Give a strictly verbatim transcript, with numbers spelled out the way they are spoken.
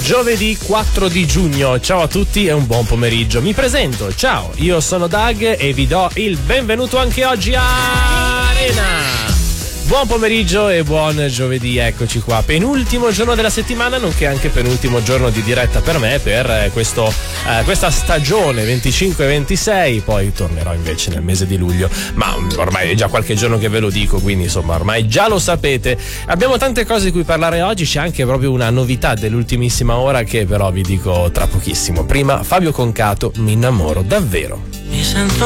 Giovedì quattro di giugno, ciao a tutti e un buon pomeriggio. Mi presento, ciao, io sono Doug e vi do il benvenuto anche oggi a Arena. Buon pomeriggio e buon giovedì, eccoci qua, penultimo giorno della settimana, nonché anche penultimo giorno di diretta per me per questo, eh, questa stagione venticinque ventisei, poi tornerò invece nel mese di luglio, ma ormai è già qualche giorno che ve lo dico, quindi insomma ormai già lo sapete. Abbiamo tante cose di cui parlare oggi, c'è anche proprio una novità dell'ultimissima ora che però vi dico tra pochissimo. Prima Fabio Concato, Mi innamoro davvero. Mi sento